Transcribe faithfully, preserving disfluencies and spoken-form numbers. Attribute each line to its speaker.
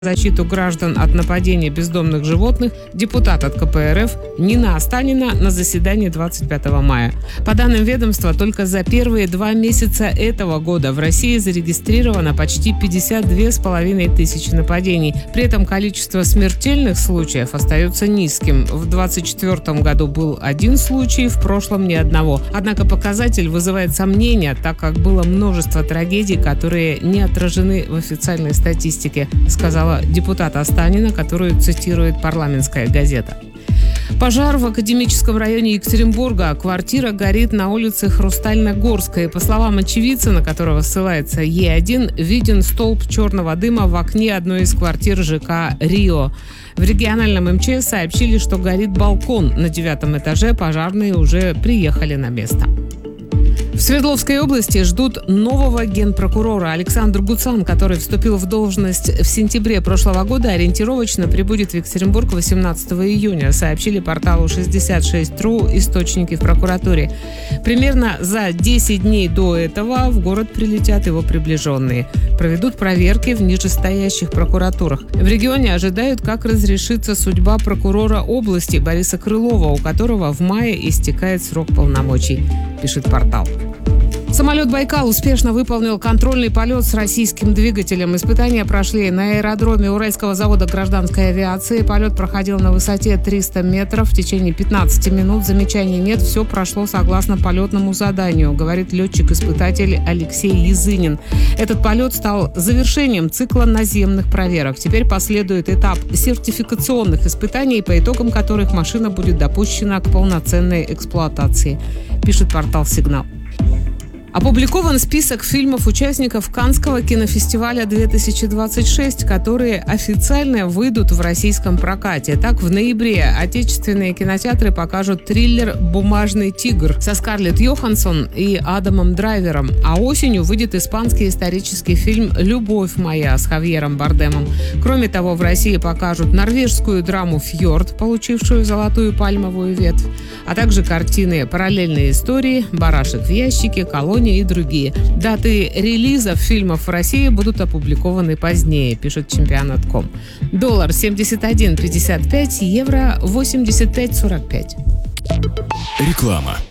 Speaker 1: защиту граждан от нападения бездомных животных депутат от ка пэ эр эф Нина Останина на заседании двадцать пятого мая. По данным ведомства, только за первые два месяца этого года в России зарегистрировано почти пятьдесят две с половиной тысячи нападений. При этом количество смертельных случаев остается низким. В двадцать четвёртом году был один случай, в прошлом ни одного. Однако показатель вызывает сомнения, так как было множество трагедий, которые не отражены в официальной статистике, сказала депутат Останина, которую цитирует парламентская газета. Пожар в академическом районе Екатеринбурга. Квартира горит на улице Хрустально-Горской. По словам очевидца, на которого ссылается Е один, виден столб черного дыма в окне одной из квартир ЖК «Рио». В региональном эм че эс сообщили, что горит балкон на девятом этаже. Пожарные уже приехали на место. В Свердловской области ждут нового генпрокурора. Александр Гуцан, который вступил в должность в сентябре прошлого года, ориентировочно прибудет в Екатеринбург восемнадцатого июня, сообщили порталу шестьдесят шесть точка ру источники в прокуратуре. Примерно за десять дней до этого в город прилетят его приближенные. Проведут проверки в нижестоящих прокуратурах. В регионе ожидают, как разрешится судьба прокурора области Бориса Крылова, у которого в мае истекает срок полномочий, пишет портал. Самолет «Байкал» успешно выполнил контрольный полет с российским двигателем. Испытания прошли на аэродроме Уральского завода гражданской авиации. Полет проходил на высоте триста метров в течение пятнадцати минут. Замечаний нет, все прошло согласно полетному заданию, говорит летчик-испытатель Алексей Язынин. Этот полет стал завершением цикла наземных проверок. Теперь последует этап сертификационных испытаний, по итогам которых машина будет допущена к полноценной эксплуатации, пишет портал «Сигнал». Опубликован список фильмов-участников Каннского кинофестиваля две тысячи двадцать шесть, которые официально выйдут в российском прокате. Так, в ноябре отечественные кинотеатры покажут триллер «Бумажный тигр» со Скарлетт Йоханссон и Адамом Драйвером, а осенью выйдет испанский исторический фильм «Любовь моя» с Хавьером Бардемом. Кроме того, в России покажут норвежскую драму «Фьорд», получившую золотую пальмовую ветвь, а также картины «Параллельные истории», «Барашек в ящике», «Колония» и другие. Даты релизов фильмов в России будут опубликованы позднее, пишет чемпионат точка ком. Доллар семьдесят один пятьдесят пять, евро восемьдесят пять сорок пять.
Speaker 2: Реклама.